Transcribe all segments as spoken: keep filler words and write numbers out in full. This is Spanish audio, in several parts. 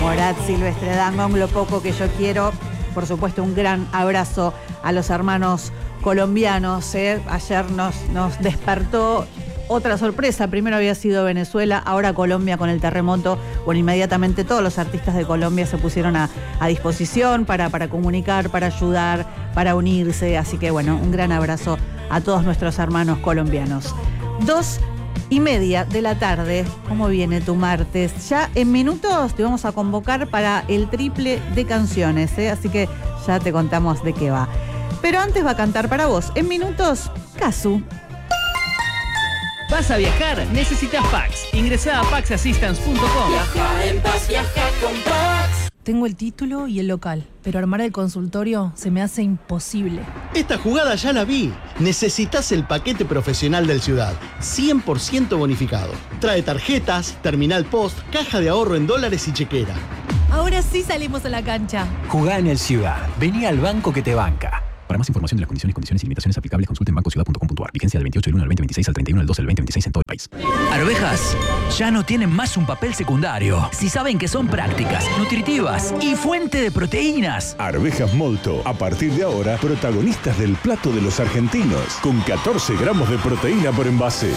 Morat, Silvestre Dangond, Lo poco que yo quiero. Por supuesto, un gran abrazo a los hermanos colombianos. ¿eh? Ayer nos, nos despertó otra sorpresa. Primero había sido Venezuela, ahora Colombia con el terremoto. Bueno, inmediatamente todos los artistas de Colombia se pusieron a, a disposición para, para comunicar, para ayudar, para unirse. Así que bueno, un gran abrazo a todos nuestros hermanos colombianos. Dos y media de la tarde. ¿Cómo viene tu martes? Ya en minutos te vamos a convocar para el triple de canciones, ¿eh? Así que ya te contamos de qué va. Pero antes va a cantar para vos. En minutos, Casu. ¿Vas a viajar? Necesitas Pax. Ingresá a pax assistance punto com. Viaja en paz, viaja con Pax. Tengo el título y el local, pero armar el consultorio se me hace imposible. Esta jugada ya la vi. Necesitas el paquete profesional del Ciudad, cien por ciento bonificado. Trae tarjetas, terminal post, caja de ahorro en dólares y chequera. Ahora sí salimos a la cancha. Jugá en el Ciudad. Vení al banco que te banca. Para más información de las condiciones, condiciones y limitaciones aplicables, consulte en banco ciudad punto com punto a r. Vigencia del veintiocho del uno al veinte veintiséis al treinta y uno del doce del veinte veintiséis en todo el país. Arvejas ya no tienen más un papel secundario. Si saben que son prácticas, nutritivas y fuente de proteínas. Arvejas Molto, a partir de ahora, protagonistas del plato de los argentinos, con catorce gramos de proteína por envase.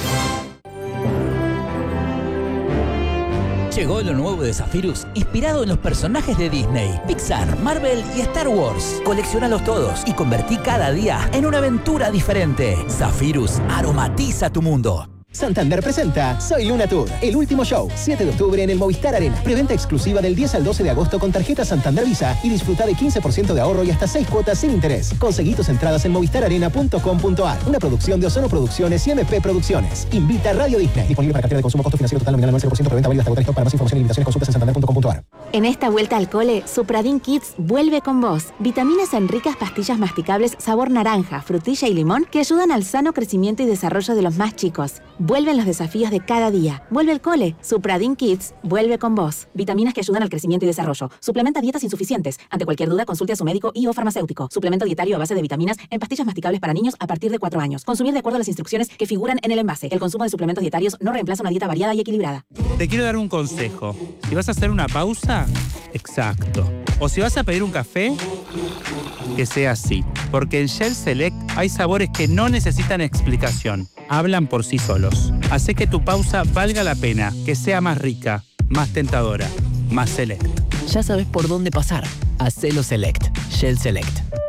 Llegó lo nuevo de Zephyrus, inspirado en los personajes de Disney, Pixar, Marvel y Star Wars. Colecciónalos todos y convertí cada día en una aventura diferente. Zephyrus aromatiza tu mundo. Santander presenta Soy Luna Tour, el último show, siete de octubre en el Movistar Arena. Preventa exclusiva del diez al doce de agosto con tarjeta Santander Visa y disfruta de quince por ciento de ahorro y hasta seis cuotas sin interés. Conseguí tus entradas en movistar arena punto com punto a r. Una producción de Ozono Producciones y M P Producciones. Invita Radio Disney. Disponible para cartera de consumo, costo financiero total nominal nueve cero por ciento, preventa válida hasta agotar stock. Para más información y limitaciones consultas en santander punto com punto a r. En esta vuelta al cole, Supradin Kids vuelve con vos. Vitaminas en ricas pastillas masticables sabor naranja, frutilla y limón que ayudan al sano crecimiento y desarrollo de los más chicos. Vuelven los desafíos de cada día. Vuelve el cole. Supradin Kids vuelve con vos. Vitaminas que ayudan al crecimiento y desarrollo. Suplementa dietas insuficientes. Ante cualquier duda, consulte a su médico y o farmacéutico. Suplemento dietario a base de vitaminas en pastillas masticables para niños a partir de cuatro años. Consumir de acuerdo a las instrucciones que figuran en el envase. El consumo de suplementos dietarios no reemplaza una dieta variada y equilibrada. Te quiero dar un consejo. Si vas a hacer una pausa, exacto. O si vas a pedir un café, que sea así. Porque en Shell Select hay sabores que no necesitan explicación. Hablan por sí solos. Hace que tu pausa valga la pena, que sea más rica, más tentadora, más select. Ya sabes por dónde pasar. Hacelo Select. Shell Select.